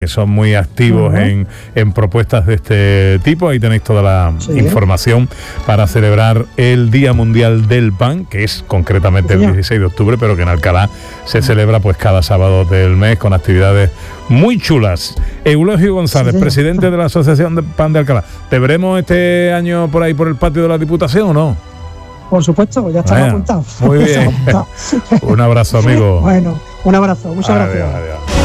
que son muy activos en propuestas de este tipo. Ahí tenéis toda la información para celebrar el Día Mundial del Pan, que es concretamente el 16 de octubre, pero que en Alcalá se celebra pues cada sábado del mes con actividades muy chulas. Eulogio González, presidente de la Asociación de Pan de Alcalá. ¿Te veremos este año por ahí por el patio de la Diputación o no? Por supuesto, ya estamos apuntados. Muy bien. Un abrazo, amigo. Bueno, un abrazo, muchas gracias. Adiós.